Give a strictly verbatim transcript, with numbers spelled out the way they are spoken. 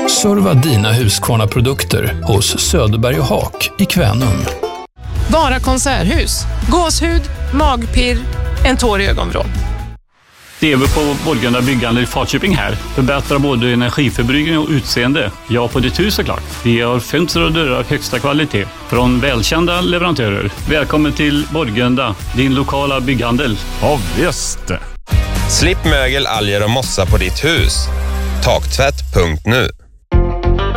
Serva dina Husqvarna-produkter hos Söderberg och Haak i Kvänum. Bara konserthus, gåshud, magpirr, en tår i ögonvrån. Det är vi på Borgunda byggande i Falköping här. Förbättrar både energiförbrukning och utseende. Ja, på ditt hus såklart. Vi har fönster och dörrar av högsta kvalitet från välkända leverantörer. Välkommen till Borgunda, din lokala bygghandel. Ja, visst. Slipp mögel, alger och mossa på ditt hus. Taktvätt punkt nu.